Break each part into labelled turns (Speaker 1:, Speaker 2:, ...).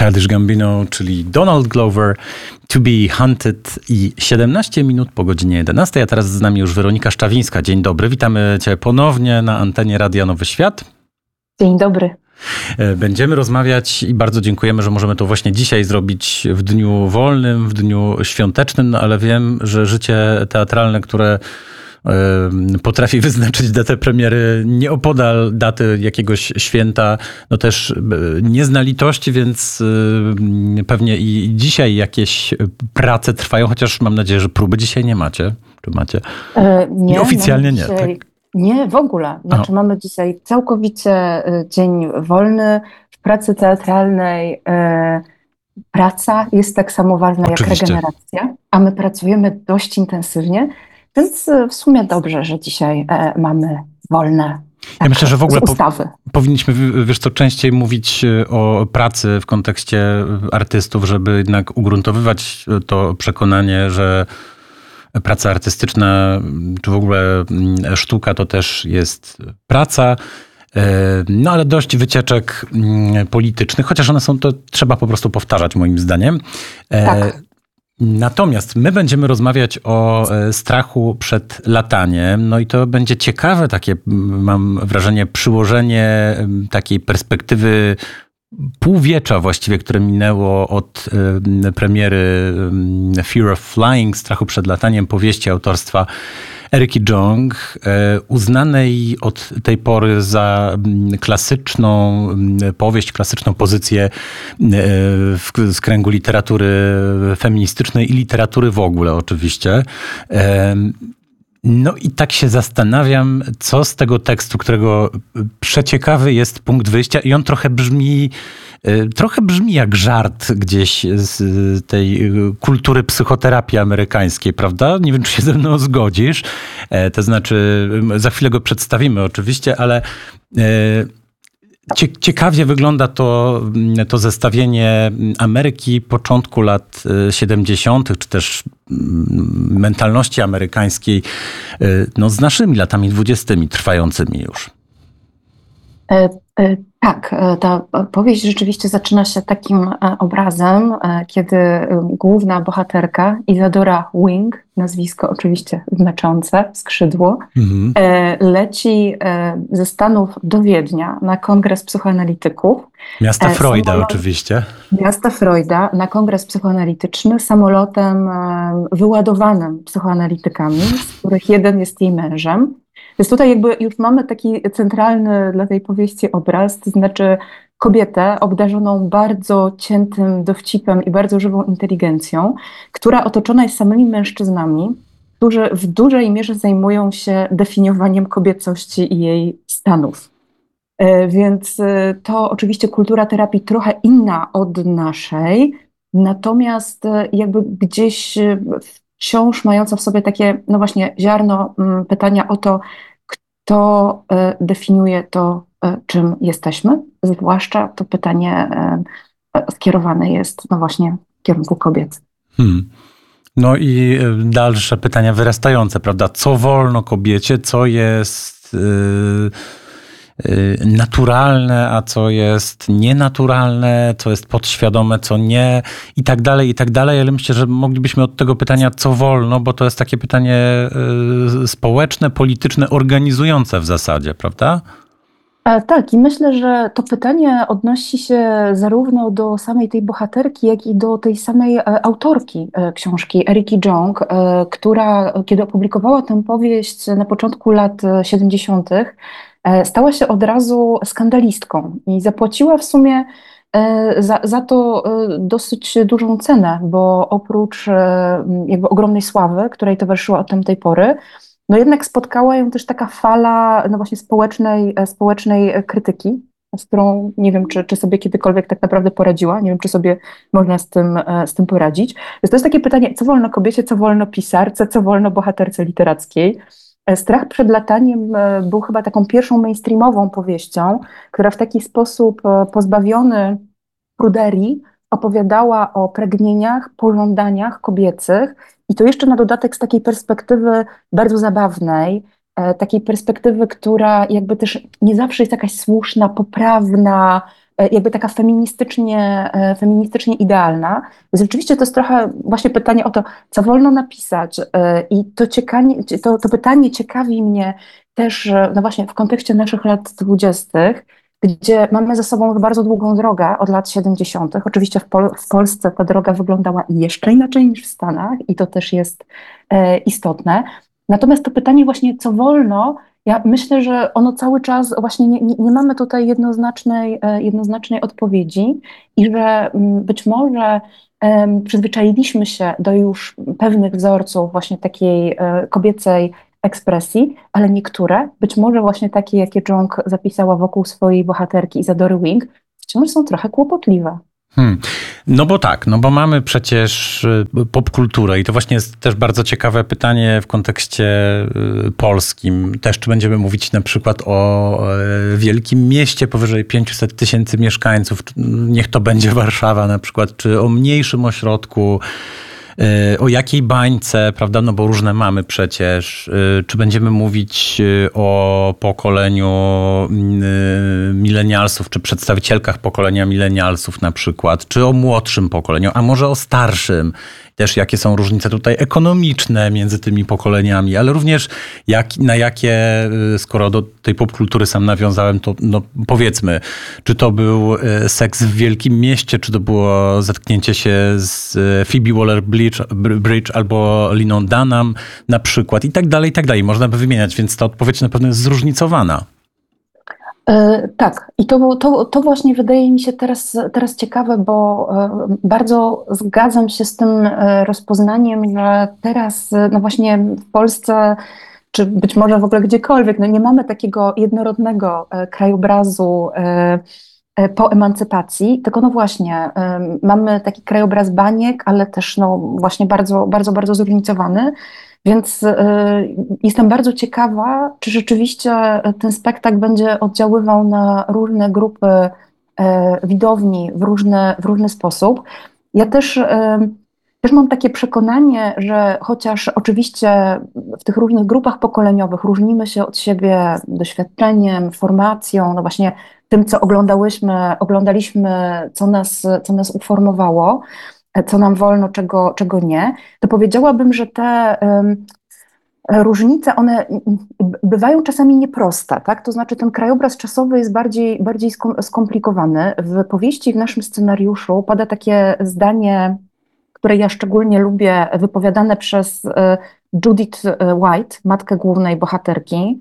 Speaker 1: Childish Gambino, czyli Donald Glover, To Be Hunted i 17 minut po godzinie 11. A teraz z nami już Weronika Szczawińska. Dzień dobry, witamy Cię ponownie na antenie Radia Nowy Świat.
Speaker 2: Dzień dobry.
Speaker 1: Będziemy rozmawiać i bardzo dziękujemy, że możemy to właśnie dzisiaj zrobić w dniu wolnym, w dniu świątecznym, no ale wiem, że życie teatralne, które potrafi wyznaczyć datę premiery nieopodal daty jakiegoś święta, no też nie zna litości, więc pewnie i dzisiaj jakieś prace trwają, chociaż mam nadzieję, że próby dzisiaj nie macie. Czy macie?
Speaker 2: Nie,
Speaker 1: oficjalnie nie,
Speaker 2: dzisiaj,
Speaker 1: tak?
Speaker 2: Nie, w ogóle. Znaczy mamy dzisiaj całkowicie dzień wolny. W pracy teatralnej praca jest tak samo ważna jak regeneracja, a my pracujemy dość intensywnie, więc w sumie dobrze, że dzisiaj mamy wolne.
Speaker 1: Ja myślę, że w ogóle powinniśmy, wiesz co, częściej mówić o pracy w kontekście artystów, żeby jednak ugruntowywać to przekonanie, że praca artystyczna, czy w ogóle sztuka to też jest praca. No ale dość wycieczek politycznych, chociaż one są, to trzeba po prostu powtarzać moim zdaniem.
Speaker 2: Tak.
Speaker 1: Natomiast my będziemy rozmawiać o strachu przed lataniem. No i to będzie ciekawe takie, mam wrażenie, przyłożenie takiej perspektywy półwiecza właściwie, które minęło od premiery Fear of Flying, strachu przed lataniem, powieści autorstwa Eriki Jong, uznanej od tej pory za klasyczną powieść, klasyczną pozycję z kręgu literatury feministycznej i literatury w ogóle oczywiście. No i tak się zastanawiam, co z tego tekstu, którego przeciekawy jest punkt wyjścia i on trochę brzmi jak żart gdzieś z tej kultury psychoterapii amerykańskiej, prawda? Nie wiem, czy się ze mną zgodzisz. To znaczy, za chwilę go przedstawimy oczywiście, ale ciekawie wygląda to zestawienie Ameryki początku lat 70., czy też mentalności amerykańskiej, no, z naszymi latami 20. trwającymi już.
Speaker 2: Tak, ta powieść rzeczywiście zaczyna się takim obrazem, kiedy główna bohaterka Isadora Wing, nazwisko oczywiście znaczące, skrzydło, leci ze Stanów do Wiednia na kongres psychoanalityków.
Speaker 1: Miasta Freuda oczywiście.
Speaker 2: Miasta Freuda na kongres psychoanalityczny samolotem wyładowanym psychoanalitykami, z których jeden jest jej mężem. Więc tutaj jakby już mamy taki centralny dla tej powieści obraz, to znaczy kobietę obdarzoną bardzo ciętym dowcipem i bardzo żywą inteligencją, która otoczona jest samymi mężczyznami, którzy w dużej mierze zajmują się definiowaniem kobiecości i jej stanów. Więc to oczywiście kultura terapii trochę inna od naszej, natomiast jakby gdzieś wciąż mająca w sobie takie, no właśnie, ziarno pytania o to, kto definiuje to, czym jesteśmy. Zwłaszcza to pytanie skierowane jest, no właśnie, w kierunku kobiet.
Speaker 1: No i dalsze pytania wyrastające, prawda? Co wolno kobiecie, co jest naturalne, a co jest nienaturalne, co jest podświadome, co nie i tak dalej, ale myślę, że moglibyśmy od tego pytania, co wolno, bo to jest takie pytanie społeczne, polityczne, organizujące w zasadzie, prawda?
Speaker 2: Tak, i myślę, że to pytanie odnosi się zarówno do samej tej bohaterki, jak i do tej samej autorki książki, Eriki Jong, która, kiedy opublikowała tę powieść na początku lat 70., stała się od razu skandalistką i zapłaciła w sumie za to dosyć dużą cenę, bo oprócz jakby ogromnej sławy, której towarzyszyła od tamtej pory, no jednak spotkała ją też taka fala, no właśnie społecznej krytyki, z którą nie wiem, czy sobie kiedykolwiek tak naprawdę poradziła, nie wiem, czy sobie można z tym poradzić. Więc to jest takie pytanie, co wolno kobiecie, co wolno pisarce, co wolno bohaterce literackiej. Strach przed lataniem był chyba taką pierwszą mainstreamową powieścią, która w taki sposób pozbawiony pruderii opowiadała o pragnieniach, pożądaniach kobiecych i to jeszcze na dodatek z takiej perspektywy bardzo zabawnej, takiej perspektywy, która jakby też nie zawsze jest jakaś słuszna, poprawna, jakby taka feministycznie idealna. Więc rzeczywiście to jest trochę właśnie pytanie o to, co wolno napisać. I to pytanie ciekawi mnie też, no właśnie w kontekście naszych lat 20., gdzie mamy za sobą już bardzo długą drogę od lat 70. Oczywiście w Polsce ta droga wyglądała jeszcze inaczej niż w Stanach i to też jest istotne. Natomiast to pytanie właśnie, co wolno, ja myślę, że ono cały czas właśnie nie mamy tutaj jednoznacznej odpowiedzi i że być może przyzwyczailiśmy się do już pewnych wzorców właśnie takiej kobiecej ekspresji, ale niektóre, być może właśnie takie, jakie Jong zapisała wokół swojej bohaterki Izadory Wing, wciąż są trochę kłopotliwe.
Speaker 1: No bo tak, no bo mamy przecież popkulturę i to właśnie jest też bardzo ciekawe pytanie w kontekście polskim. Też czy będziemy mówić na przykład o wielkim mieście powyżej 500 000 mieszkańców, niech to będzie Warszawa na przykład, czy o mniejszym ośrodku, o jakiej bańce, prawda, no bo różne mamy przecież. Czy będziemy mówić o pokoleniu milenialsów, czy przedstawicielkach pokolenia milenialsów na przykład, czy o młodszym pokoleniu, a może o starszym. Też jakie są różnice tutaj ekonomiczne między tymi pokoleniami, ale również na jakie, skoro do tej popkultury sam nawiązałem, to no powiedzmy, czy to był seks w wielkim mieście, czy to było zetknięcie się z Phoebe Waller-Bridge albo Liną Dunham na przykład i tak dalej, i tak dalej. Można by wymieniać, więc ta odpowiedź na pewno jest zróżnicowana.
Speaker 2: Tak, i to właśnie wydaje mi się teraz ciekawe, bo bardzo zgadzam się z tym rozpoznaniem, że teraz no właśnie w Polsce, czy być może w ogóle gdziekolwiek, no nie mamy takiego jednorodnego krajobrazu po emancypacji, tylko no właśnie mamy taki krajobraz baniek, ale też no właśnie bardzo zróżnicowany. Więc jestem bardzo ciekawa, czy rzeczywiście ten spektakl będzie oddziaływał na różne grupy widowni w różny sposób. Ja też mam takie przekonanie, że chociaż oczywiście w tych różnych grupach pokoleniowych różnimy się od siebie doświadczeniem, formacją, no właśnie tym, co oglądaliśmy, co nas uformowało, co nam wolno, czego nie, to powiedziałabym, że te różnice, one bywają czasami nieproste, tak? To znaczy ten krajobraz czasowy jest bardziej skomplikowany. W powieści, w naszym scenariuszu pada takie zdanie, które ja szczególnie lubię, wypowiadane przez Judith White, matkę głównej bohaterki.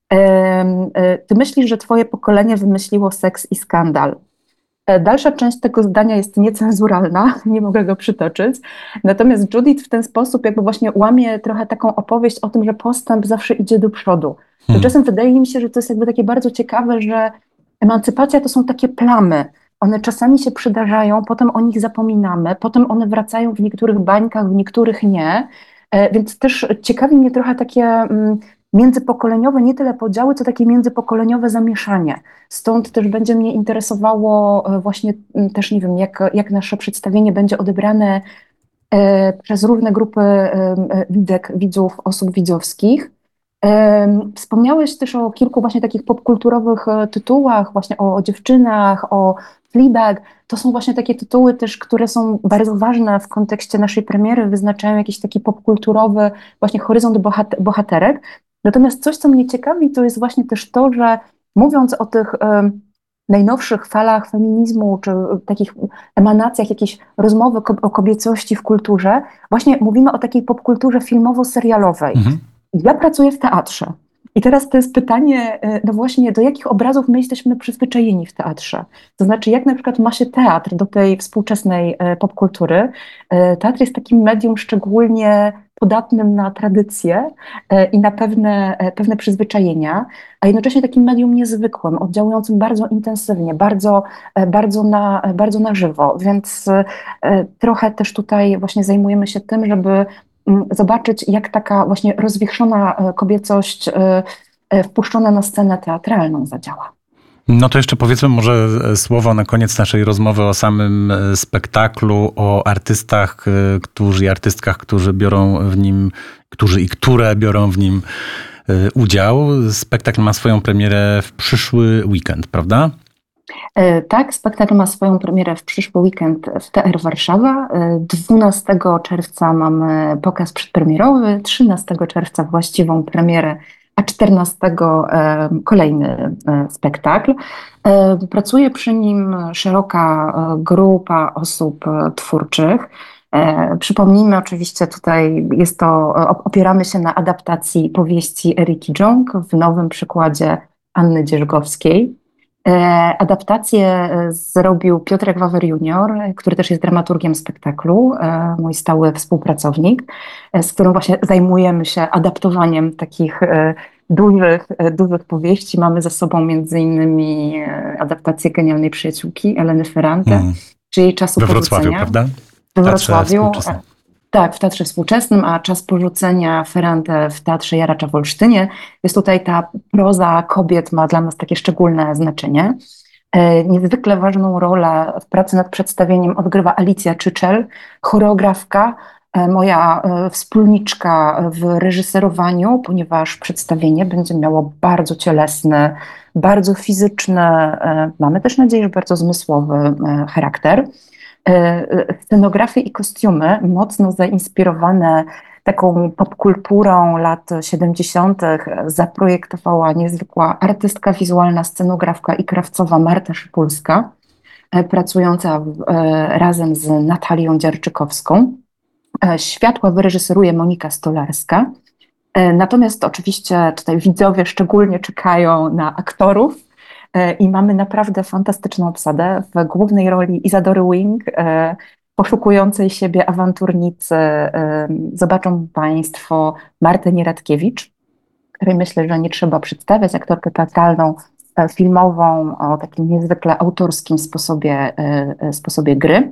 Speaker 2: Ty myślisz, że twoje pokolenie wymyśliło seks i skandal. Dalsza część tego zdania jest niecenzuralna, nie mogę go przytoczyć. Natomiast Judith w ten sposób jakby właśnie łamie trochę taką opowieść o tym, że postęp zawsze idzie do przodu. Tymczasem wydaje mi się, że to jest jakby takie bardzo ciekawe, że emancypacja to są takie plamy. One czasami się przydarzają, potem o nich zapominamy, potem one wracają w niektórych bańkach, w niektórych nie. Więc też ciekawi mnie trochę takie międzypokoleniowe, nie tyle podziały, co takie międzypokoleniowe zamieszanie. Stąd też będzie mnie interesowało właśnie też, nie wiem, jak nasze przedstawienie będzie odebrane przez różne grupy widzów, osób widzowskich. Wspomniałeś też o kilku właśnie takich popkulturowych tytułach, właśnie o dziewczynach, o Fleabag. To są właśnie takie tytuły też, które są bardzo ważne w kontekście naszej premiery, wyznaczają jakiś taki popkulturowy właśnie horyzont bohaterek. Natomiast coś, co mnie ciekawi, to jest właśnie też to, że mówiąc o tych najnowszych falach feminizmu, czy takich emanacjach jakiejś rozmowy o kobiecości w kulturze, właśnie mówimy o takiej popkulturze filmowo-serialowej. Ja pracuję w teatrze. I teraz to jest pytanie, no właśnie, do jakich obrazów my jesteśmy przyzwyczajeni w teatrze? To znaczy, jak na przykład ma się teatr do tej współczesnej popkultury? Teatr jest takim medium szczególnie podatnym na tradycje i na pewne przyzwyczajenia, a jednocześnie takim medium niezwykłym, oddziałującym bardzo intensywnie, bardzo na żywo. Więc trochę też tutaj właśnie zajmujemy się tym, żeby zobaczyć, jak taka właśnie rozwiechrzona kobiecość wpuszczona na scenę teatralną zadziała.
Speaker 1: No to jeszcze powiedzmy może słowo na koniec naszej rozmowy o samym spektaklu, o artystach, i artystkach, którzy biorą w nim, które biorą w nim udział. Spektakl ma swoją premierę w przyszły weekend, prawda?
Speaker 2: Tak, spektakl ma swoją premierę w przyszły weekend w TR Warszawa. 12 czerwca mamy pokaz przedpremierowy, 13 czerwca właściwą premierę, a 14 kolejny spektakl. Pracuje przy nim szeroka grupa osób twórczych. Przypomnijmy oczywiście tutaj, opieramy się na adaptacji powieści Eriki Jong w nowym przykładzie Anny Dzierżgowskiej. Adaptację zrobił Piotrek Wawer junior, który też jest dramaturgiem spektaklu, mój stały współpracownik, z którym właśnie zajmujemy się adaptowaniem takich dużych powieści. Mamy za sobą między innymi adaptację Genialnej Przyjaciółki Eleny Ferrante, czy jej Czasu
Speaker 1: We Wrocławiu,
Speaker 2: porzucenia.
Speaker 1: prawda?
Speaker 2: We
Speaker 1: Teatrze
Speaker 2: Wrocławiu.
Speaker 1: Współczesnym.
Speaker 2: Tak, w Teatrze Współczesnym, a Czas porzucenia Ferrante w Teatrze Jaracza w Olsztynie. Więc tutaj ta proza kobiet ma dla nas takie szczególne znaczenie. Niezwykle ważną rolę w pracy nad przedstawieniem odgrywa Alicja Czyczel, choreografka, moja wspólniczka w reżyserowaniu, ponieważ przedstawienie będzie miało bardzo cielesny, bardzo fizyczny, mamy też nadzieję, że bardzo zmysłowy charakter. Scenografie i kostiumy mocno zainspirowane taką popkulturą lat 70. zaprojektowała niezwykła artystka wizualna, scenografka i krawcowa Marta Szypulska, pracująca razem z Natalią Dziarczykowską. Światła wyreżyseruje Monika Stolarska. Natomiast oczywiście tutaj widzowie szczególnie czekają na aktorów. I mamy naprawdę fantastyczną obsadę. W głównej roli Izadory Wing, poszukującej siebie awanturnicy, zobaczą Państwo Martę Nieradkiewicz, której myślę, że nie trzeba przedstawiać, aktorkę teatralną, filmową, o takim niezwykle autorskim sposobie gry.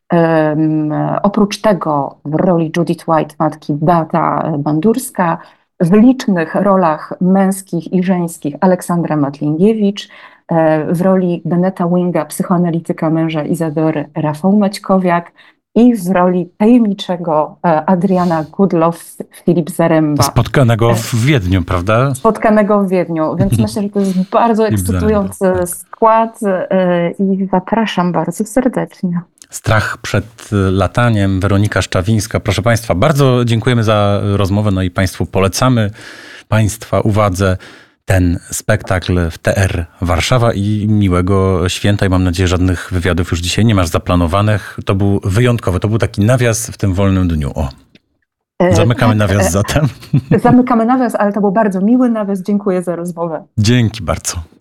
Speaker 2: Oprócz tego w roli Judith White matki Beata Bandurska, w licznych rolach męskich i żeńskich Aleksandra Matlingiewicz, w roli Beneta Winga, psychoanalityka męża Izadory, Rafał Maćkowiak i w roli tajemniczego Adriana Goodlove, Filip Zaremba.
Speaker 1: Spotkanego w Wiedniu, prawda?
Speaker 2: Spotkanego w Wiedniu, więc myślę, że to jest bardzo ekscytujący skład i zapraszam bardzo serdecznie.
Speaker 1: Strach przed lataniem, Weronika Szczawińska. Proszę Państwa, bardzo dziękujemy za rozmowę, no i Państwu polecamy Państwa uwadze ten spektakl w TR Warszawa i miłego święta i mam nadzieję, że żadnych wywiadów już dzisiaj nie masz zaplanowanych. To był wyjątkowy, to był taki nawias w tym wolnym dniu. O. Zamykamy nawias zatem.
Speaker 2: Zamykamy nawias, ale to był bardzo miły nawias. Dziękuję za rozmowę.
Speaker 1: Dzięki bardzo.